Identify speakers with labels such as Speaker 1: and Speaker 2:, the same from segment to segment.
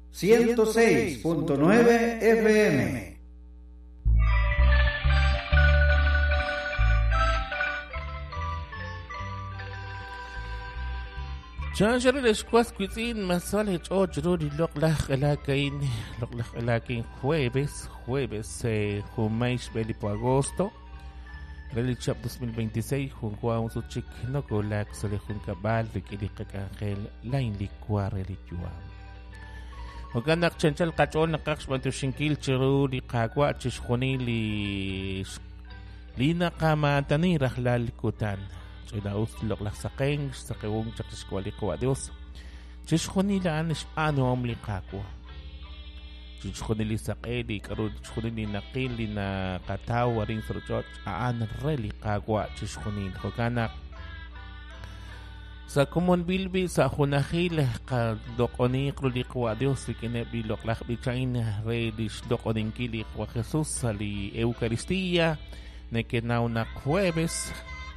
Speaker 1: 106.9 FM.
Speaker 2: Chanjari lescuas cuisine masale ojruri loklaj elakin jueves jumaish belipo agosto relichap 2026 junqua un suchik no golak sole juncabal rikilikak angel lain likwa religiua Oganak chanchal kachol nakaks bantushinkil chiru li kagwa chishkhoni li nakamantani rahlal kutan Ilaus loklak sakeng sakewong chakiskwali ko adios. Chishkhoni laan ano amli kakwa. Chishkhoni li sakeli karud chishkhoni li nakili na katawa ring sorchot aan reli kakwa chishkhoni hoganak. Sa kumon bilbi sa hunahil ka dokoni kruli ko adios ikine biloklak bichain redish dokonin kili ko Jesus sa li Eukaristia nekenaw na jueves.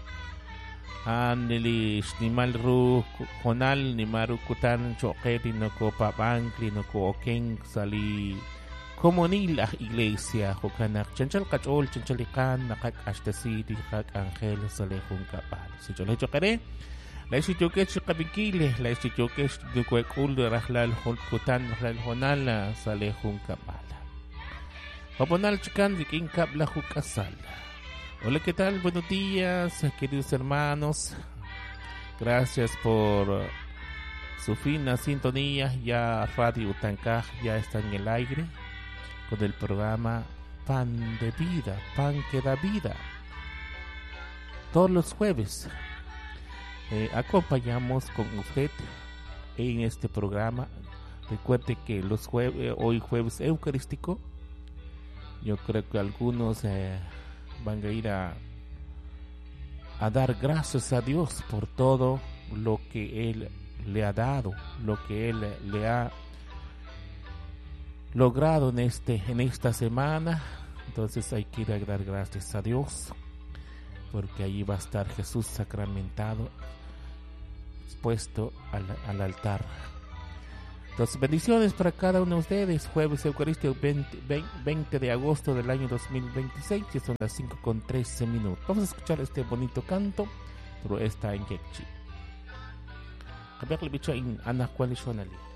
Speaker 2: Nili nimal ru konal ni maru kutan choketi no ko papangli no ko okeng sali komunil iglesia hokanak chanchal kachol chanchalikan nakak ashtasi di kak angel salehung kapal si chole chokere la si choke chikabikile la si choke de ko kul rahlal kutan rahlal honal salehung kapal Paponal chikan diking kabla hukasal Hola, ¿qué tal? Buenos días, queridos hermanos. Gracias por su fina sintonía. Ya Radio Tancaj ya está en el aire con el programa Pan de Vida, Pan que da vida. Todos los jueves acompañamos con usted en este programa. Recuerde que los hoy jueves eucarístico, yo creo que algunos van a ir a dar gracias a Dios por todo lo que Él le ha dado, lo que Él le ha logrado en esta semana. Entonces hay que ir a dar gracias a Dios, porque allí va a estar Jesús sacramentado, expuesto al altar. Entonces, bendiciones para cada uno de ustedes. Jueves Eucarístico 20 de agosto del año 2026, que son las 5:13. Vamos a escuchar este bonito canto, pero está en Quechua. Kabyak libicha in anak kwalishonali.